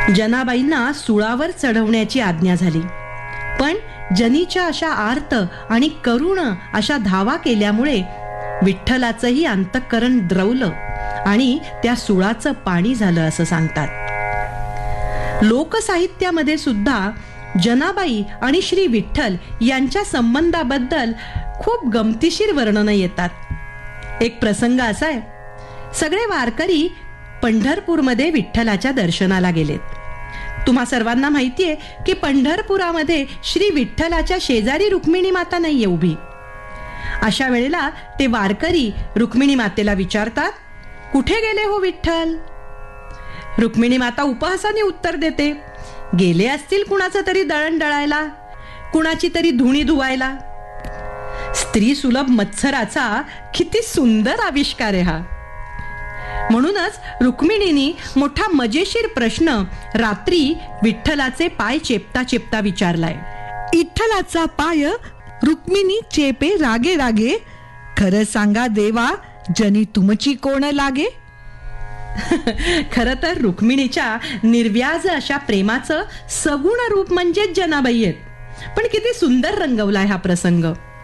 जनाबाईंना सुळावर चढवण्याची आज्ञा झाली, पण जनीच्या अशा आर्त आणि करुण अशा धावा केल्यामुळे विठ्ठलाचंही अंतःकरण द्रवलं आणि त्या सुळाचं पाणी झालं असं सांगतात. लोकसाहित्यामध्ये सुद्धा जनाबाई आणि श्री विठ्ठल यांच्या संबंधाबद्दल खूप गमतीशीर वर्णनं येतात. एक प्रसंग असा आहे, सगळे वारकरी पंढरपूरमध्ये विठ्ठलाच्या दर्शनाला गेलेत. तुम्हा सर्वांना माहितीये की पंढरपुरामध्ये श्री विठ्ठलाच्या शेजारी रुक्मिणी माता नाहीये उभी. अशा वेळेला ते वारकरी रुक्मिणी मातेला विचारतात, कुठे गेले हो विठ्ठल? रुक्मिणी माता उपहासाने उत्तर देते, गेले असतील कुणाचं तरी दळण दळायला, कुणाची तरी धुणी धुवायला. स्त्री सुलभ मत्सराचा किती सुंदर आविष्कार आहे हा. म्हणूनच रुक्मिणीने मोठा मजेशीर प्रश्न रात्री विठ्ठलाचे पाय चेपता चेपता विचारलाय. विठ्ठलाचा पाय रुक्मिणी चेपे रागे रागे, खरं सांगा देवा, जनी तुमची कोण लागे? खर तर रुक्मिणीच्या निर्व्याज अशा प्रेमाचं सगुण रूप म्हणजेच जनाबाई आहेत. पण किती सुंदर रंगवलाय हा प्रसंग.